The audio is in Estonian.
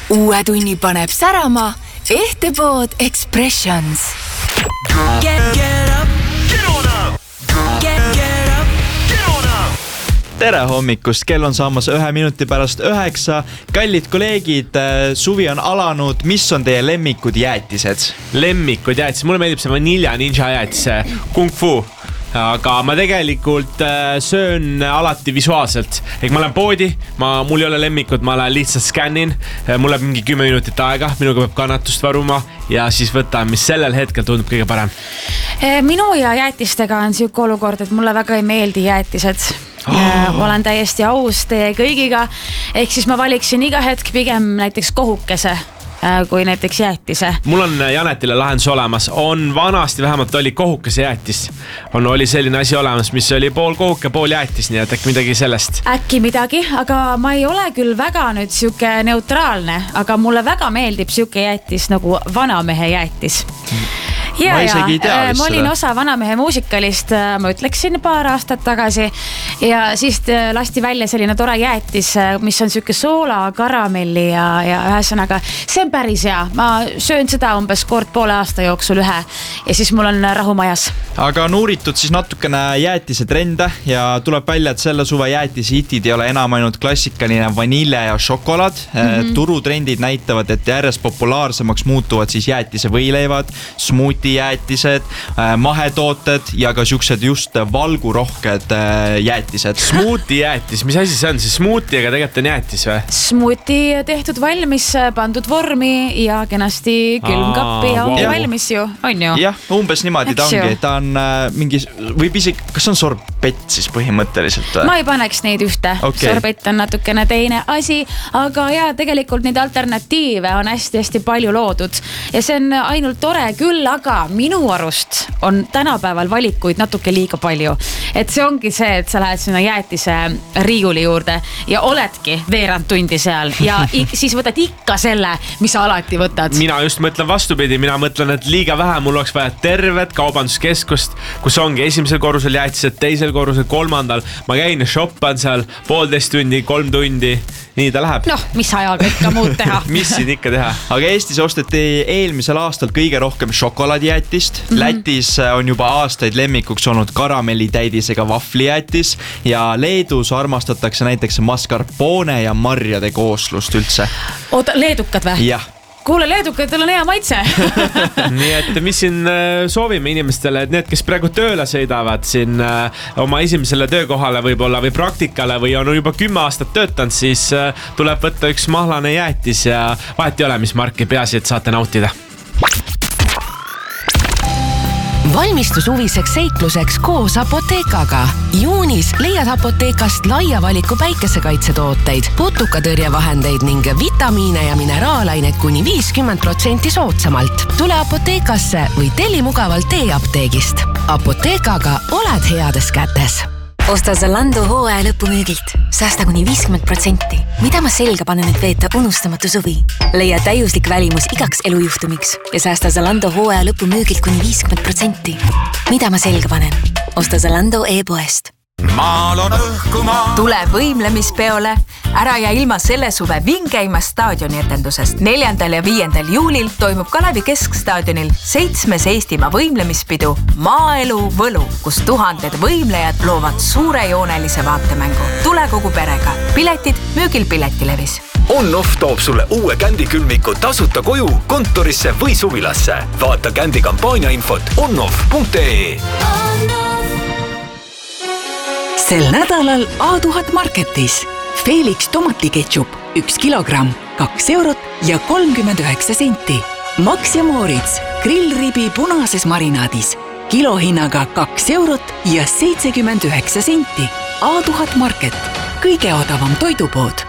Uue tunni paneb särama Ehtepood Expressions. Get up. Get on up. Get up. Get on up. Tere hommikust, kell on saamas 1 minuti pärast 9. Kallid kolleegid, suvi on alanud. Mis on teie lemmikud jäätised? Lemmikud jäätised, mulle meeldib see vanilja ninja jäätise Kung Fu. Aga ma tegelikult söön alati visuaalselt. Ehk ma lähen poodi, mul ei ole lemmikut, ma lähen lihtsalt skännin. Mul läheb mingi 10 minutit aega, minuga peab kannatust varuma ja siis võtan, mis sellel hetkel tundub kõige parem. Minu ja jäätistega on siuke olukord, et mulle väga ei meeldi jäätised. Olen täiesti aus teie kõigiga. Ehk siis ma valiksin iga hetk pigem näiteks kohukese kui näiteks jäätise. Mul on Janetile lahendus olemas. On vanasti vähemalt oli kohukese jäätis. Oli selline asi olemas, mis oli pool kohuke, pool jäätis, nii et äkki midagi sellest. Äkki midagi, aga ma ei ole küll väga nüüd siuke neutraalne, aga mulle väga meeldib siuke jäätis nagu vanamehe jäätis. Ja, ma olin osa vanamehe muusikalist, ma ütleksin paar aastat tagasi ja siis lasti välja selline tore jäätis, mis on siuke soola, karamelli ja ühesõnaga, see on päris hea. Ma söön seda umbes kord poole aasta jooksul ühe ja siis mul on rahu majas. Aga on uuritud siis natukene jäätise trende ja tuleb välja, et selle suve jäätise hitid ei ole enam ainult klassikaline vanilja ja šokolaad. Turutrendid näitavad, et järjest populaarsemaks muutuvad siis jäätise võileivad, smuuti jäätised, mahetooted ja ka siuksed just valgurohked jäätised. Smuuti jäätis, mis asi see on? Siis smuuti, aga tegelikult on jäätis või? Smuuti tehtud valmis, pandud vormi ja kenasti külmkappi ja ongi valmis ju, on ju? Jah, umbes niimoodi ta ongi. Ta on mingi, võib isegi, kas on sorbett siis põhimõtteliselt? Ma ei paneks neid ühte. Okay. Sorbett on natukene teine asi, aga ja tegelikult neid alternatiive on hästi-hästi palju loodud ja see on ainult tore küll, aga minu arust on tänapäeval valikuid natuke liiga palju. Et see ongi see, et sa lähed sinna jäätise riiuli juurde ja oledki veerand tundi seal ja siis võtad ikka selle, mis sa alati võtad. Mina just mõtlen vastupidi, mina mõtlen, et liiga vähe, mul oleks vaja tervet kaubanduskeskust, kus ongi esimesel korrusel jäätised, teisel korrusel, kolmandal. Ma käin ja shoppan seal 1,5 tundi, 3 tundi, nii ta läheb. Noh, mis ajaga ikka muud teha? Mis siin ikka teha? Aga Eestis osteti eelmisel aastal kõige rohkem šokolaadijäätist. Lätis on juba aastaid lemmikuks olnud karamellitäidisega vaflijäätis ja Leedus armastatakse näiteks mascarpone ja marjade kooslust üldse. Oota, leedukad või? Jah. Kuule, leedukatel on hea maitse. Nii et mis siin soovime inimestele, et need, kes praegu tööle sõidavad siin oma esimesele töökohale võib-olla või praktikale või on juba 10 aastat töötanud, siis tuleb võtta üks mahlane jäätis ja vahet ei ole, mis marki, peaasi, et saate nautida. Valmistu suviseks seikluseks koos Apoteekaga. Juunis leiad Apoteekast laia valiku päikesekaitsetooteid, putukatõrjevahendeid ning vitamiine ja mineraalaineid kuni 50% soodsamalt. Tule Apoteekasse või telli mugavalt e-apteegist. Apoteekaga oled heades kätes. Osta Zalando hooaja lõpumüügilt. Säästa kuni 50%. Mida ma selga panen, et veeta unustamatu suvi? Leia täiuslik välimus igaks elujuhtumiks ja säästa Zalando hooaja lõpumüügilt kuni 50%. Mida ma selga panen? Osta Zalando e-poest. Maal on õhkuma. Tule võimlemispeole. Ära ja ilma selle suve vingeima staadioni etendusest. 4. ja 5. juulil toimub Kalevi Keskstaadionil 7. Eestimaa võimlemispidu Maaelu Võlu, kus 1000 võimlejad loovad suurejoonelise vaatemängu. Tule kogu perega. Piletid müügil Piletilevis. On-Off toob sulle uue kändikülmiku tasuta koju, kontorisse või suvilasse. Vaata kändi kampaania infot onoff.ee. Sel nädalal A1000 Marketis Felix tomatiketšup 1 kilogramm, 2 eurot ja 39 senti. Max ja Moritz grillribi punases marinaadis kilohinnaga 2 eurot ja 79 senti. A1000 Market, kõige odavam toidupood.